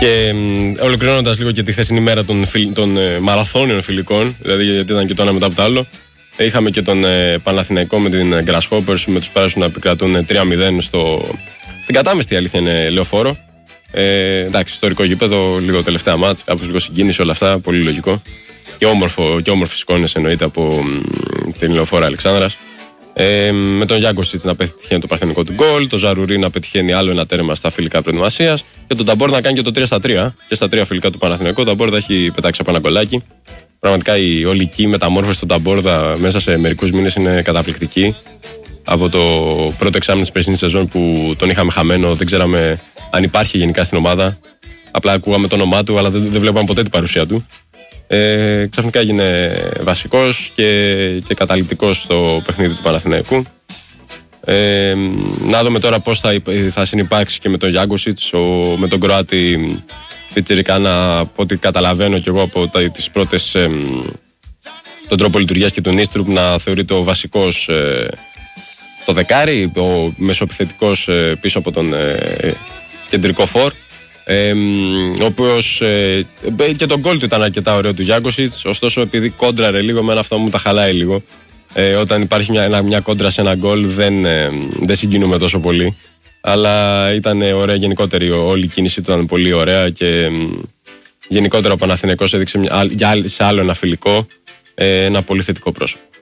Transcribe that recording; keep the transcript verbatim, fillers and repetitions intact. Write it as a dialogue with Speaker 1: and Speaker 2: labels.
Speaker 1: Και ολοκληρώνοντας λίγο και τη χθεσινή μέρα των, φιλ, των ε, μαραθώνιων φιλικών, δηλαδή γιατί ήταν και το ένα μετά από το άλλο, ε, είχαμε και τον ε, Παναθηναϊκό με την Grasshoppers, με τους Πράσινους να επικρατούν τρία μηδέν στο, στην κατάμεστη αλήθεια είναι Λεωφόρο. Ε, εντάξει, ιστορικό γήπεδο, λίγο τελευταία μάτς, κάπως λίγο συγκίνηση, όλα αυτά, πολύ λογικό. Και, όμορφο, και όμορφες εικόνες εννοείται από μ, την Λεωφόρο Αλεξάνδρας. Ε, με τον Γιάνκοσιτς να πετυχαίνει το παρθενικό του γκολ, τον Ζαρουρί να πετυχαίνει άλλο ένα τέρμα στα φιλικά προετοιμασίας και τον Ταμπόρ να κάνει και το τρία στα τρία. Και στα τρία φιλικά του Παναθηναϊκού, ο Ταμπόρδα έχει πετάξει από ένα γκολάκι. Πραγματικά η ολική μεταμόρφωση του Ταμπόρδα μέσα σε μερικούς μήνες είναι καταπληκτική. Από το πρώτο εξάμηνο της περσινής σεζόν που τον είχαμε χαμένο, δεν ξέραμε αν υπάρχει γενικά στην ομάδα. Απλά ακούγαμε το όνομά του, αλλά δεν, δεν βλέπαμε ποτέ την παρουσία του. Ε, ξαφνικά έγινε βασικός και, και καταλυτικός στο παιχνίδι του Παναθηναϊκού. Ε, να δούμε τώρα πώς θα, θα συνυπάρξει και με τον Γιάνκοσιτς, με τον Κροάτι Πιτσιρικάνα, από ό,τι καταλαβαίνω και εγώ από τα, τις πρώτες ε, τον τρόπο λειτουργίας και του Νίστρουπ να θεωρείται ο βασικός ε, το δεκάρι, ο μεσοεπιθετικός ε, πίσω από τον ε, κεντρικό φορ. Ε, ο οποίος ε, και το γκολ του ήταν αρκετά ωραίο του Γιάνκοσιτς, ωστόσο επειδή κόντραρε λίγο, με αυτό μου τα χαλάει λίγο. Ε, όταν υπάρχει μια, μια κόντρα σε ένα γκολ δεν, ε, δεν συγκινούμε τόσο πολύ, αλλά ήταν ωραία γενικότερη, όλη η κίνηση του ήταν πολύ ωραία και ε, γενικότερα ο Παναθηναϊκός έδειξε μια, για, σε άλλο ένα φιλικό ε, ένα πολύ θετικό πρόσωπο.